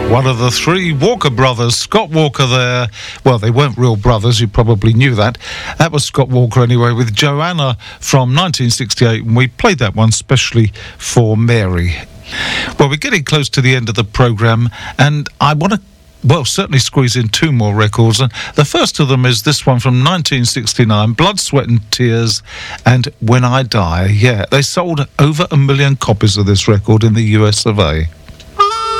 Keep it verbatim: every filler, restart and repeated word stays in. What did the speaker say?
One of the three Walker brothers, Scott Walker there. Well, they weren't real brothers, you probably knew that. That was Scott Walker anyway, with Joanna from nineteen sixty-eight, and we played that one specially for Mary. Well, we're getting close to the end of the programme, and I want to well, certainly squeeze in two more records. And the first of them is this one from nineteen sixty-nine, Blood, Sweat and Tears and When I Die. Yeah, they sold over a million copies of this record in the U S of A.